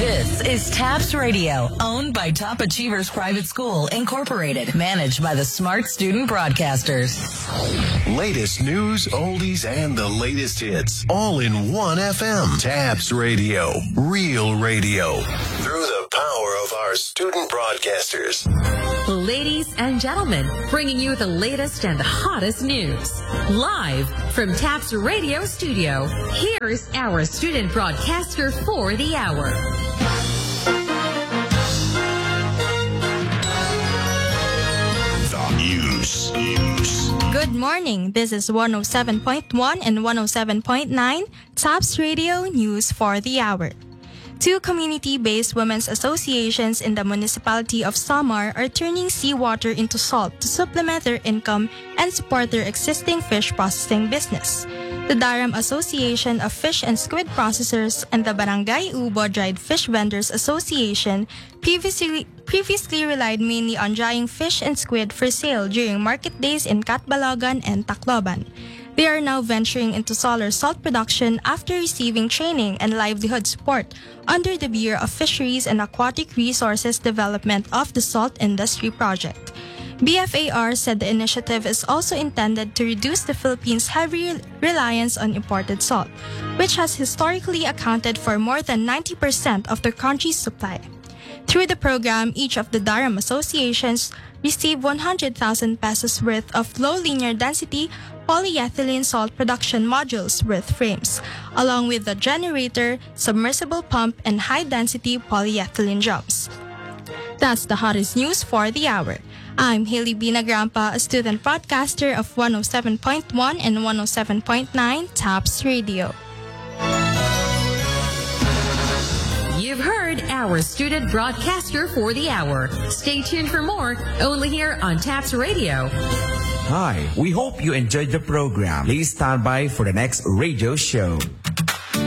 This is TAPS Radio, owned by Top Achievers Private School, Incorporated, managed by the Smart Student Broadcasters. Latest news, oldies, and the latest hits, all in one FM. TAPS Radio, real radio, through the power of our student broadcasters. Ladies and gentlemen, bringing you the latest and the hottest news. Live from TAPS Radio Studio, here's our student broadcaster for the hour. The news. Good morning. This is 107.1 and 107.9 TAPS Radio News for the hour. Two community-based women's associations in the municipality of Samar are turning seawater into salt to supplement their income and support their existing fish processing business. The Daram Association of Fish and Squid Processors and the Barangay Ubo Dried Fish Vendors Association previously relied mainly on drying fish and squid for sale during market days in Catbalogan and Tacloban. They are now venturing into solar salt production after receiving training and livelihood support under the Bureau of Fisheries and Aquatic Resources Development of the Salt Industry Project. BFAR said the initiative is also intended to reduce the Philippines' heavy reliance on imported salt, which has historically accounted for more than 90% of the country's supply. Through the program, each of the Daram associations received 100,000 pesos worth of low linear density polyethylene salt production modules with frames, along with the generator, submersible pump, and high-density polyethylene drums. That's the hottest news for the hour. I'm Haley Binagrampa, a student broadcaster of 107.1 and 107.9 TAPS Radio. You've heard our student broadcaster for the hour. Stay tuned for more, only here on TAPS Radio. Hi, we hope you enjoyed the program. Please stand by for the next radio show.